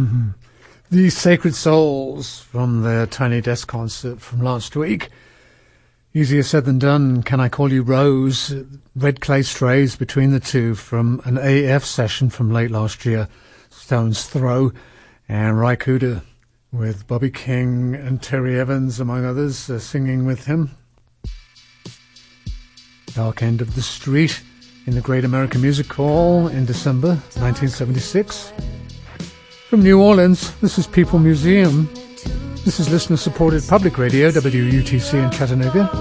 The Sacred Souls from their Tiny Desk concert from last week. Easier said than done. Can I Call You Rose? Red Clay Strays between the two from an AF session from late last year. Stone's Throw and Ry Cooder with Bobby King and Terry Evans, among others, singing with him. Dark End of the Street in the Great American Music Hall in December 1976. From New Orleans, this is People Museum. This is listener-supported public radio, WUTC in Chattanooga.